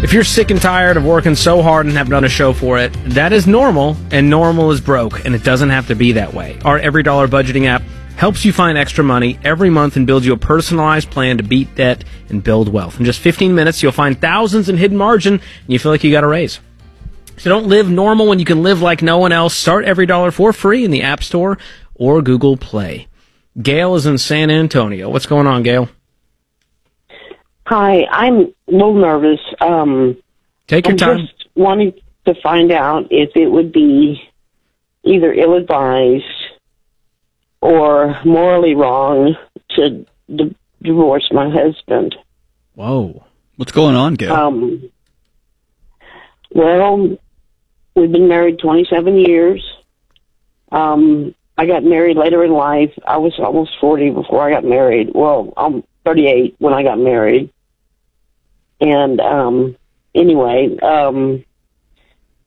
If you're sick and tired of working so hard and have done a show for it, that is normal, and normal is broke, and it doesn't have to be that way. Our Every Dollar budgeting app helps you find extra money every month and builds you a personalized plan to beat debt and build wealth. In just 15 minutes, you'll find thousands in hidden margin, and you feel like you got a raise. So don't live normal when you can live like no one else. Start Every Dollar for free in the App Store or Google Play. Gail is in San Antonio. What's going on, Gail? Hi, I'm a little nervous. Take your time. I'm just wanting to find out if it would be either ill-advised or morally wrong to divorce my husband. Whoa. What's going on, Gail? Well, we've been married 27 years. I got married later in life. I was almost 40 before I got married. Well, I'm 38 when I got married. And anyway,